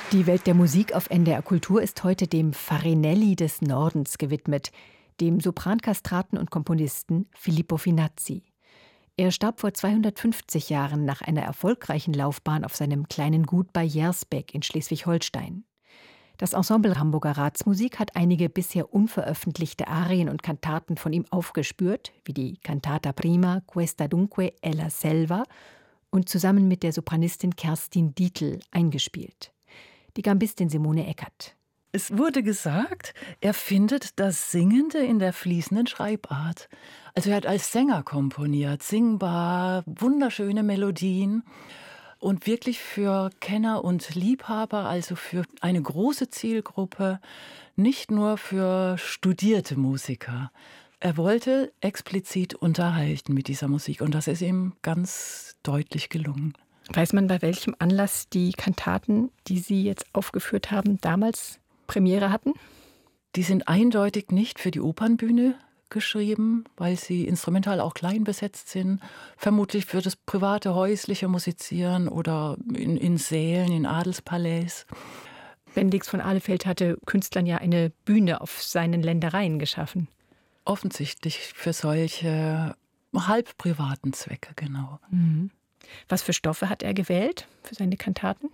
Die Welt der Musik auf NDR Kultur ist heute dem Farinelli des Nordens gewidmet, dem Soprankastraten und Komponisten Filippo Finazzi. Er starb vor 250 Jahren nach einer erfolgreichen Laufbahn auf seinem kleinen Gut bei Jersbeck in Schleswig-Holstein. Das Ensemble Hamburger Ratsmusik hat einige bisher unveröffentlichte Arien und Kantaten von ihm aufgespürt, wie die Cantata Prima Questa dunque è la selva, und zusammen mit der Sopranistin Kerstin Dietl eingespielt. Die Gambistin Simone Eckert. Es wurde gesagt, er findet das Singende in der fließenden Schreibart. Also er hat als Sänger komponiert, singbar, wunderschöne Melodien und wirklich für Kenner und Liebhaber, also für eine große Zielgruppe, nicht nur für studierte Musiker. Er wollte explizit unterhalten mit dieser Musik und das ist ihm ganz deutlich gelungen. Weiß man, bei welchem Anlass die Kantaten, die Sie jetzt aufgeführt haben, damals Premiere hatten? Die sind eindeutig nicht für die Opernbühne geschrieben, weil sie instrumental auch klein besetzt sind. Vermutlich für das private, häusliche Musizieren oder in Sälen, in Adelspalais. Bendix von Ahlefeld hatte Künstlern ja eine Bühne auf seinen Ländereien geschaffen. Offensichtlich für solche halb privaten Zwecke, genau. Mhm. Was für Stoffe hat er gewählt für seine Kantaten?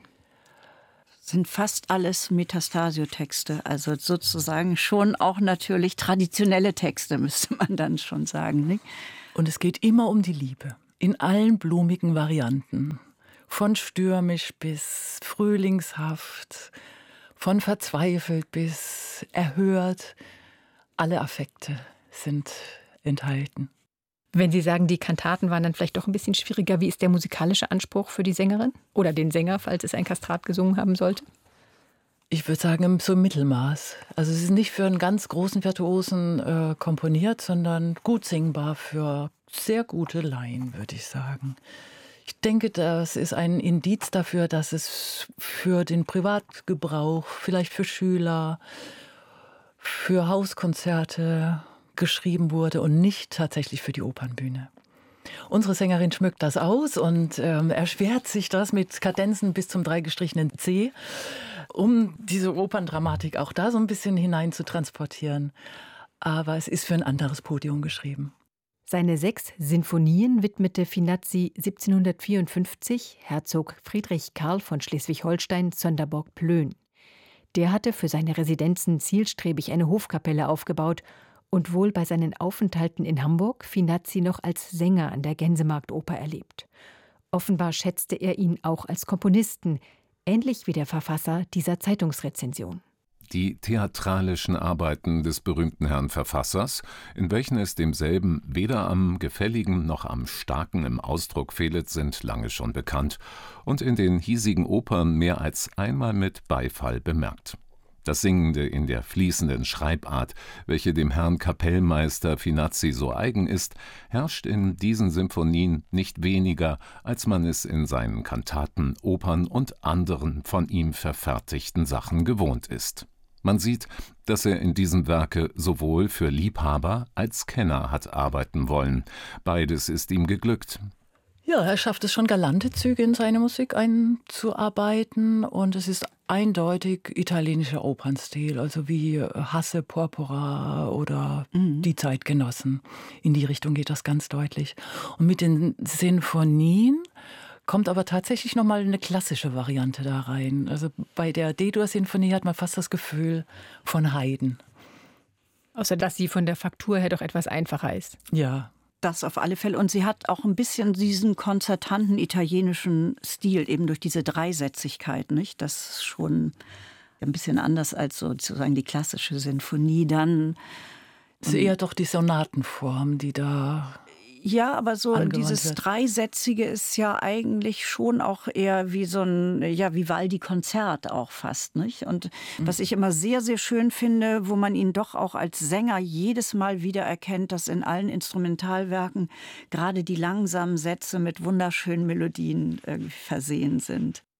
Sind fast alles Metastasio-Texte, also sozusagen schon auch natürlich traditionelle Texte, müsste man dann schon sagen. Nicht? Und es geht immer um die Liebe, in allen blumigen Varianten. Von stürmisch bis frühlingshaft, von verzweifelt bis erhört. Alle Affekte sind enthalten. Wenn Sie sagen, die Kantaten waren dann vielleicht doch ein bisschen schwieriger, wie ist der musikalische Anspruch für die Sängerin oder den Sänger, falls es ein Kastrat gesungen haben sollte? Ich würde sagen, so im Mittelmaß. Also es ist nicht für einen ganz großen Virtuosen komponiert, sondern gut singbar für sehr gute Laien, würde ich sagen. Ich denke, das ist ein Indiz dafür, dass es für den Privatgebrauch, vielleicht für Schüler, für Hauskonzerte geschrieben wurde und nicht tatsächlich für die Opernbühne. Unsere Sängerin schmückt das aus und erschwert sich das mit Kadenzen bis zum dreigestrichenen C, um diese Operndramatik auch da so ein bisschen hinein zu transportieren. Aber es ist für ein anderes Podium geschrieben. Seine 6 Sinfonien widmete Finazzi 1754 Herzog Friedrich Karl von Schleswig-Holstein Sonderburg-Plön. Der hatte für seine Residenzen zielstrebig eine Hofkapelle aufgebaut und wohl bei seinen Aufenthalten in Hamburg Finazzi noch als Sänger an der Gänsemarktoper erlebt. Offenbar schätzte er ihn auch als Komponisten, ähnlich wie der Verfasser dieser Zeitungsrezension. Die theatralischen Arbeiten des berühmten Herrn Verfassers, in welchen es demselben weder am Gefälligen noch am Starken im Ausdruck fehlet, sind lange schon bekannt und in den hiesigen Opern mehr als einmal mit Beifall bemerkt. Das Singende in der fließenden Schreibart, welche dem Herrn Kapellmeister Finazzi so eigen ist, herrscht in diesen Symphonien nicht weniger, als man es in seinen Kantaten, Opern und anderen von ihm verfertigten Sachen gewohnt ist. Man sieht, dass er in diesem Werke sowohl für Liebhaber als Kenner hat arbeiten wollen. Beides ist ihm geglückt. Ja, er schafft es schon, galante Züge in seine Musik einzuarbeiten und es ist eindeutig italienischer Opernstil, also wie Hasse, Porpora oder die Zeitgenossen. In die Richtung geht das ganz deutlich. Und mit den Sinfonien kommt aber tatsächlich nochmal eine klassische Variante da rein. Also bei der D-Dur-Sinfonie hat man fast das Gefühl von Haydn. Außer dass sie von der Faktur her doch etwas einfacher ist. Ja. Das auf alle Fälle. Und sie hat auch ein bisschen diesen konzertanten italienischen Stil, eben durch diese Dreisätzigkeit, nicht? Das ist schon ein bisschen anders als sozusagen die klassische Sinfonie dann. Es ist eher doch die Sonatenform, die da... Ja, aber so dieses wird. Dreisätzige ist ja eigentlich schon auch eher wie so ein Vivaldi-Konzert auch fast, nicht? Und was ich immer sehr, sehr schön finde, wo man ihn doch auch als Sänger jedes Mal wieder erkennt, dass in allen Instrumentalwerken gerade die langsamen Sätze mit wunderschönen Melodien versehen sind.